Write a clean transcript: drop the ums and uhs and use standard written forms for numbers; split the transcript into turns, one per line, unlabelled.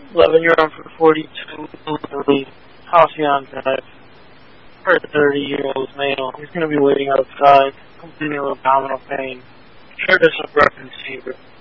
11 you're on for 42, Halcyon Drive. For a 30-year-old male. He's going to be waiting outside, completely with abdominal pain. Sure, there's a breath receiver.